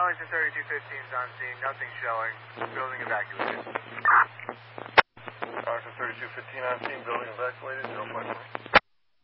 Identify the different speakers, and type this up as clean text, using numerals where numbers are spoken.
Speaker 1: Arlington 3215's on scene. Nothing showing. Building evacuated.
Speaker 2: Arlington 3215 on scene. Building evacuated. 0.1.